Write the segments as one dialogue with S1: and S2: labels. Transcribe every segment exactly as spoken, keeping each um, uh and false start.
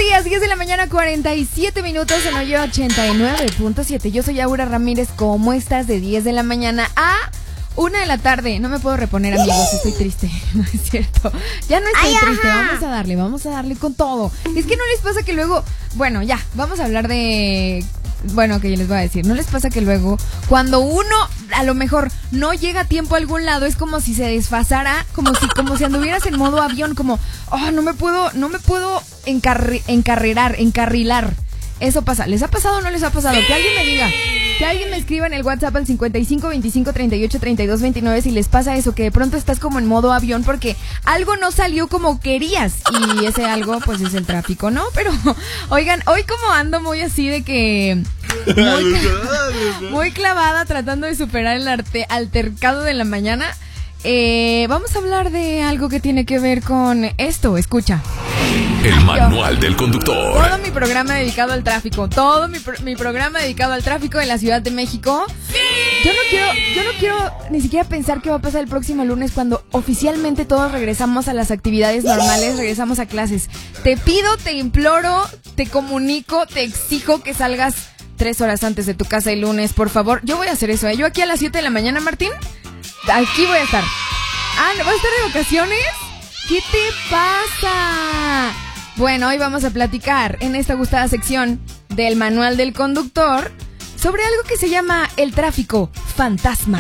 S1: días, diez de la mañana, cuarenta y siete minutos en Hoyo ochenta y nueve punto siete. Yo soy Aura Ramírez. ¿Cómo estás? De diez de la mañana a una de la tarde. No me puedo reponer, amigos, estoy triste. No es cierto. Ya no estoy Ay, triste, ajá. vamos a darle, vamos a darle con todo. Es que no les pasa que luego, bueno, ya, vamos a hablar de... Bueno, que yo les voy a decir, ¿no les pasa que luego cuando uno a lo mejor no llega a tiempo a algún lado es como si se desfasara, como si como si anduvieras en modo avión, como, oh, no me puedo, no me puedo encarri- encarrilar, encarrilar? Eso pasa. ¿Les ha pasado o no les ha pasado? Que alguien me diga, que alguien me escriba en el WhatsApp al cincuenta y cinco, veinticinco, treinta y ocho, treinta y dos, veintinueve si les pasa eso, que de pronto estás como en modo avión porque algo no salió como querías y ese algo pues es el tráfico, ¿no? Pero oigan, hoy como ando muy así de que muy, muy clavada tratando de superar el arte, altercado de la mañana, eh, vamos a hablar de algo que tiene que ver con esto. Escucha.
S2: El manual del conductor.
S1: Todo mi programa dedicado al tráfico. Todo mi, pro- mi programa dedicado al tráfico en la Ciudad de México. ¡Sí! Yo no quiero, yo no quiero ni siquiera pensar qué va a pasar el próximo lunes cuando oficialmente todos regresamos a las actividades normales, regresamos a clases. Te pido, te imploro, te comunico, te exijo que salgas tres horas antes de tu casa el lunes, por favor. Yo voy a hacer eso, ¿eh? Yo aquí a las siete de la mañana, Martín, aquí voy a estar. Ah, ¿no vas a estar de vacaciones? ¿Qué te pasa? Bueno, hoy vamos a platicar en esta gustada sección del manual del conductor sobre algo que se llama el tráfico fantasma.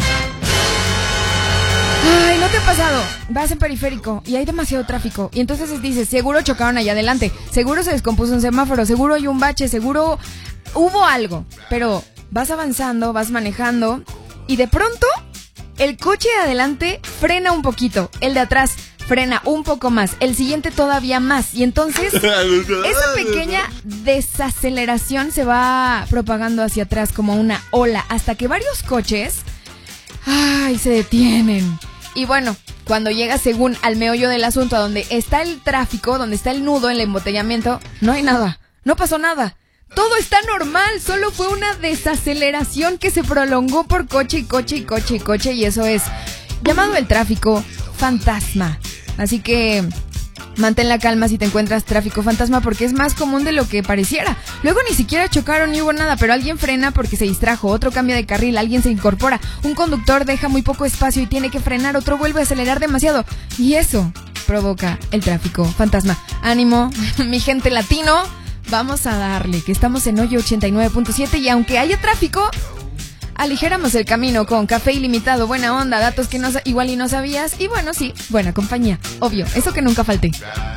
S1: Ay, ¿no te ha pasado? Vas en periférico y hay demasiado tráfico y entonces dices, seguro chocaron allá adelante, seguro se descompuso un semáforo, seguro hay un bache, seguro hubo algo, pero vas avanzando, vas manejando y de pronto el coche de adelante frena un poquito, el de atrás frena un poco más, el siguiente todavía más, y entonces esa pequeña desaceleración se va propagando hacia atrás como una ola, hasta que varios coches, ay, se detienen. Y bueno, cuando llegas según al meollo del asunto, a donde está el tráfico, donde está el nudo, el embotellamiento, no hay nada, no pasó nada. Todo está normal, solo fue una desaceleración que se prolongó por coche y coche y coche y coche, y eso es llamado el tráfico fantasma. Así que mantén la calma si te encuentras tráfico fantasma, porque es más común de lo que pareciera. Luego ni siquiera chocaron ni hubo nada, pero alguien frena porque se distrajo, otro cambia de carril, alguien se incorpora, un conductor deja muy poco espacio y tiene que frenar, otro vuelve a acelerar demasiado, y eso provoca el tráfico fantasma. Ánimo, mi gente latino, vamos a darle, que estamos en Hoyo ochenta y nueve punto siete y aunque haya tráfico, aligeramos el camino con café ilimitado, buena onda, datos que no, igual y no sabías, y bueno, sí, buena compañía, obvio, eso que nunca falte.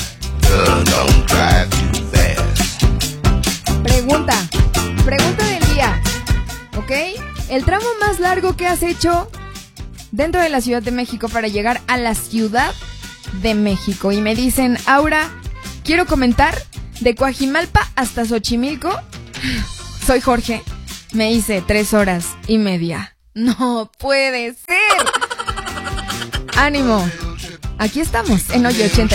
S1: Pregunta, pregunta del día, ¿ok? El tramo más largo que has hecho dentro de la Ciudad de México para llegar a la Ciudad de México. Y me dicen, Aura, quiero comentar, de Coajimalpa hasta Xochimilco, soy Jorge. Me hice tres horas y media. ¡No puede ser! ¡Ánimo! Aquí estamos en Hoyo ochenta.